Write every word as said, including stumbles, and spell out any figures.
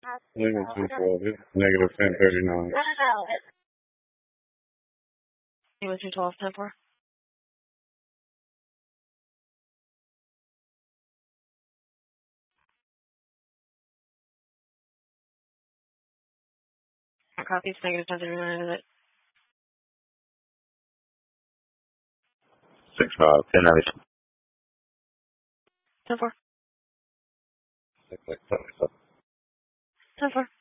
Negative two twelve. It's negative ten thirty nine. Negative two twelve, ten four. Copies, negative ten thirty nine, is it? Six five ten ninety. ten four. Six six seven seven. ten four.